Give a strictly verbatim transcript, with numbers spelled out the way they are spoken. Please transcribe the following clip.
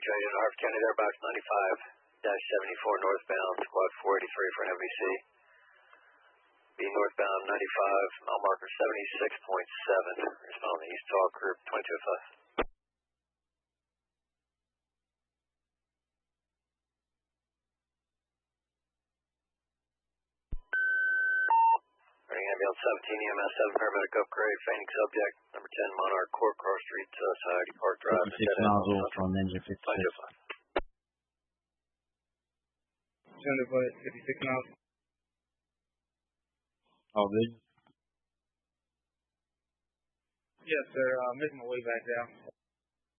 Johnny to Harford County there, box ninety-five dash seventy-four northbound, squad four eighty-three for an M V C. Be northbound ninety-five, mile marker seventy-six point seven. Respond to East Talk Group twenty-two oh five. Running ambulance seventeen, E M S seven, paramedic upgrade, fainting subject, number ten, Monarch Court, Cross Street, uh, Society Park Drive. fifty-six miles off from engine fifty-six. Center for fifty-six miles. All good? Yes, sir. Uh, making my way back down.